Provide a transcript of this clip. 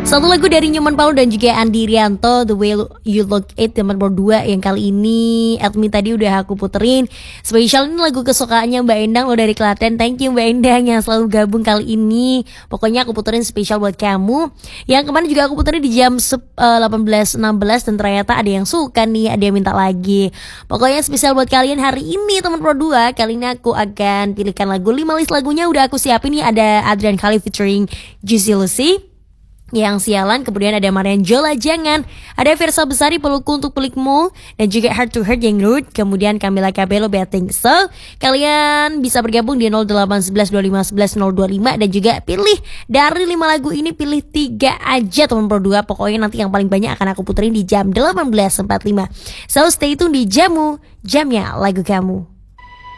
Satu lagu dari Nyoman Paul dan juga Andi Rianto, The Way You Look It, teman berdua yang kali ini admin tadi udah aku puterin. Spesial ini lagu kesukaannya Mbak Endang lo dari Klaten. Thank you Mbak Endang yang selalu gabung kali ini. Pokoknya aku puterin spesial buat kamu. Yang kemarin juga aku puterin di jam 18.16 dan ternyata ada yang suka nih, ada yang minta lagi. Pokoknya spesial buat kalian hari ini teman berdua. Kali ini aku akan pilihkan lagu 5 list lagunya udah aku siapin nih. Ada Adrian Khalif featuring Juicy Lucy yang sialan, kemudian ada Marian Jola Jangan, ada Versa Besari Pelukku Untuk Pelikmu, dan juga Heart to Heart yang Rude, kemudian Camila Cabello Betting. So kalian bisa bergabung di 081125111025 dan juga pilih dari 5 lagu ini, pilih 3 aja teman berdua. Pokoknya nanti yang paling banyak akan aku puterin di jam 18.45. So stay tune di Jamu, jamnya lagu kamu.